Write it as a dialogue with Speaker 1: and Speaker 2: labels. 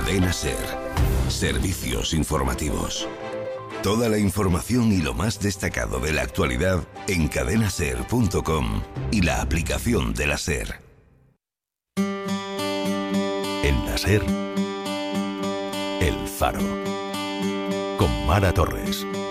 Speaker 1: Cadena Ser. Servicios informativos. Toda la información y lo más destacado de la actualidad en cadenaser.com y la aplicación de la Ser.
Speaker 2: En la Ser, El Faro, con Mara Torres.